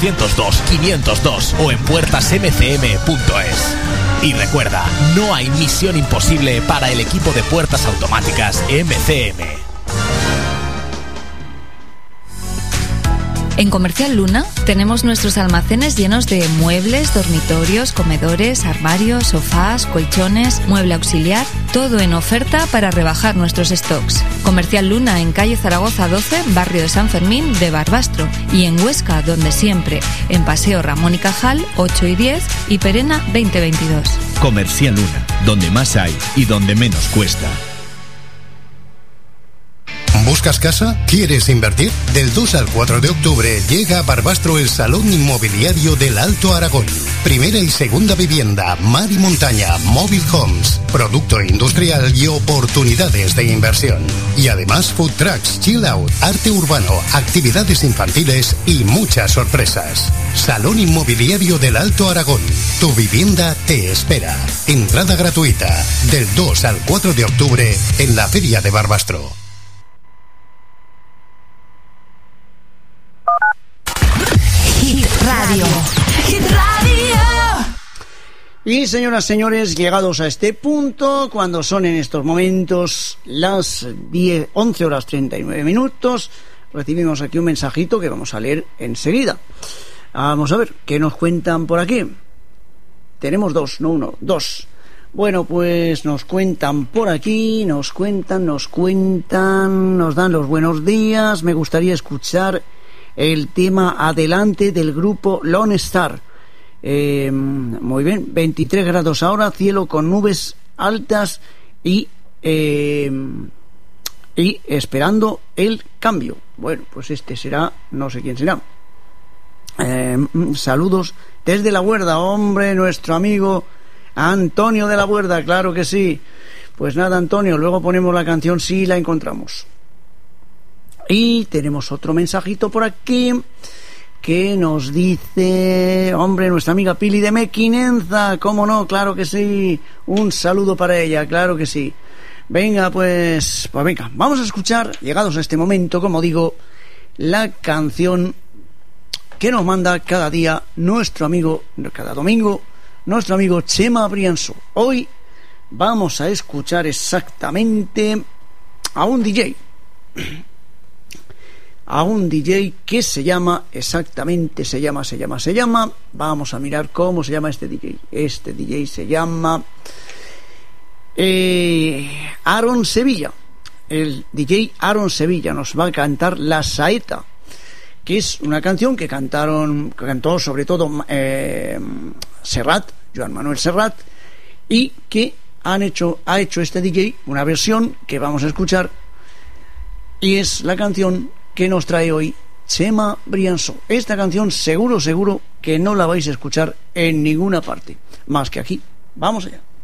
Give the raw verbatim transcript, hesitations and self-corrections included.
ochocientos dos, quinientos dos o en puertas m c m punto es. Y recuerda, no hay misión imposible para el equipo de puertas automáticas M C M. En Comercial Luna tenemos nuestros almacenes llenos de muebles, dormitorios, comedores, armarios, sofás, colchones, mueble auxiliar, todo en oferta para rebajar nuestros stocks. Comercial Luna en calle Zaragoza doce, barrio de San Fermín de Barbastro, y en Huesca, donde siempre, en Paseo Ramón y Cajal ocho y diez y Perena veinte veintidós. Comercial Luna, donde más hay y donde menos cuesta. ¿Buscas casa? ¿Quieres invertir? Del dos al cuatro de octubre llega a Barbastro el Salón Inmobiliario del Alto Aragón. Primera y segunda vivienda, mar y montaña, móvil homes, producto industrial y oportunidades de inversión. Y además food trucks, chill out, arte urbano, actividades infantiles y muchas sorpresas. Salón Inmobiliario del Alto Aragón. Tu vivienda te espera. Entrada gratuita del dos al cuatro de octubre en la Feria de Barbastro. Hit Radio. Hit Radio. Y señoras, señores, llegados a este punto, cuando son en estos momentos las diez, once horas treinta y nueve minutos, recibimos aquí un mensajito que vamos a leer enseguida. Vamos a ver, ¿qué nos cuentan por aquí? Tenemos dos, no uno, dos. Bueno, pues nos cuentan por aquí, nos cuentan, nos cuentan, nos dan los buenos días. Me gustaría escuchar el tema Adelante del grupo Lone Star. Eh, muy bien, veintitrés grados ahora, cielo con nubes altas y eh, y esperando el cambio. Bueno, pues este será, no sé quién será. Eh, saludos desde La Huerda, hombre, nuestro amigo Antonio de La Huerda, claro que sí. Pues nada, Antonio, luego ponemos la canción si la encontramos. Y tenemos otro mensajito por aquí que nos dice, hombre, nuestra amiga Pili de Mequinenza, cómo no, claro que sí, un saludo para ella, claro que sí. Venga, pues, pues venga, vamos a escuchar, llegados a este momento, como digo, la canción que nos manda cada día nuestro amigo, cada domingo, nuestro amigo Chema Brianço. Hoy vamos a escuchar exactamente a un D J. A un D J que se llama, exactamente, se llama, se llama, se llama, vamos a mirar cómo se llama este D J. Este D J se llama eh, Aaron Sevilla. El D J Aaron Sevilla nos va a cantar La Saeta, que es una canción que cantaron, que cantó sobre todo eh, Serrat, Joan Manuel Serrat, y que han hecho, ha hecho este D J una versión que vamos a escuchar, y es la canción que nos trae hoy Chema Brianço. Esta canción seguro, seguro que no la vais a escuchar en ninguna parte, más que aquí. Vamos allá.